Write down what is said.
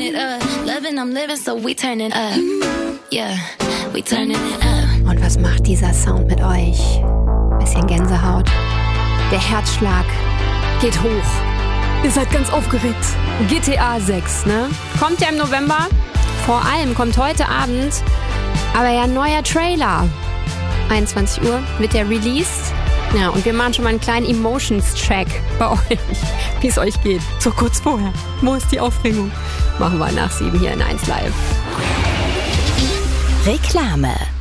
it up. Loving, I'm living, so we turn it up. Yeah, we turning it up. Und was macht dieser Sound mit euch? Bisschen Gänsehaut. Der Herzschlag geht hoch. Ihr seid ganz aufgeregt. GTA 6, ne? Kommt ja im November. Vor allem kommt heute Abend aber ja ein neuer Trailer. 21 Uhr wird der released. Ja, und wir machen schon mal einen kleinen Emotions-Check bei euch, wie es euch geht. So kurz vorher. Wo ist die Aufregung? Machen wir nach 7 hier in 1 Live. Reklame.